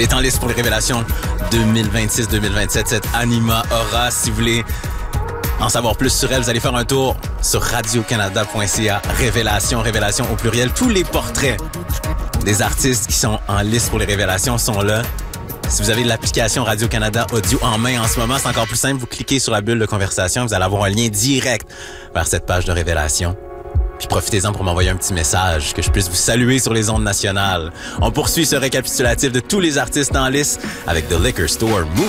Elle est en liste pour les révélations 2026-2027, cette Anima Aura. Si vous voulez en savoir plus sur elle, vous allez faire un tour sur radiocanada.ca. Révélation au pluriel. Tous les portraits des artistes qui sont en liste pour les révélations sont là. Si vous avez l'application Radio-Canada Audio en main en ce moment, c'est encore plus simple. Vous cliquez sur la bulle de conversation, vous allez avoir un lien direct vers cette page de révélation. Puis profitez-en pour m'envoyer un petit message, que je puisse vous saluer sur les ondes nationales. On poursuit ce récapitulatif de tous les artistes en liste avec The Liquor Store Move.